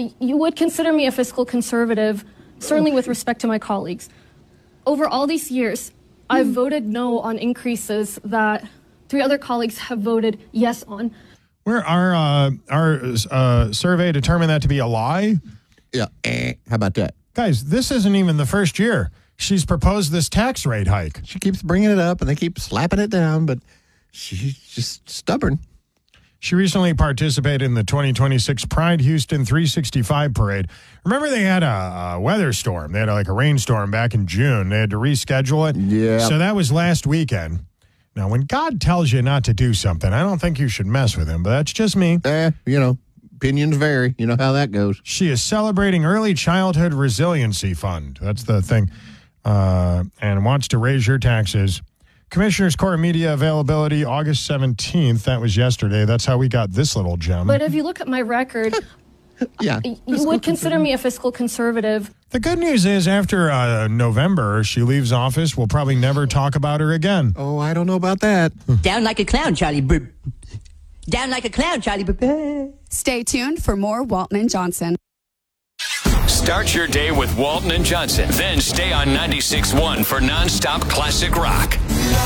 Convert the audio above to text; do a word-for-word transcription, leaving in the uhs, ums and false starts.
you would consider me a fiscal conservative, certainly with respect to my colleagues. Over all these years, I've voted no on increases that three other colleagues have voted yes on. Where our uh, our uh, survey determined that to be a lie? Yeah. Eh, how about that? Guys, this isn't even the first year she's proposed this tax rate hike. She keeps bringing it up, and they keep slapping it down, but she's just stubborn. She recently participated in the twenty twenty-six Pride Houston three sixty-five parade. Remember they had a, a weather storm. They had a, like a rainstorm back in June. They had to reschedule it. Yeah. So that was last weekend. Now, when God tells you not to do something, I don't think you should mess with him, but that's just me. Eh, you know, opinions vary. You know how that goes. She is celebrating Early Childhood Resiliency Fund. That's the thing. Uh, and wants to raise your taxes. Commissioner's Court media availability, August seventeenth. That was yesterday. That's how we got this little gem. But if you look at my record, Yeah. you would consider me a fiscal conservative. The good news is after uh, November, she leaves office. We'll probably never talk about her again. Oh, I don't know about that. Down like a clown, Charlie. B- Down like a clown, Charlie. B- Stay tuned for more Walton and Johnson. Start your day with Walton and Johnson. Then stay on ninety-six point one for nonstop classic rock.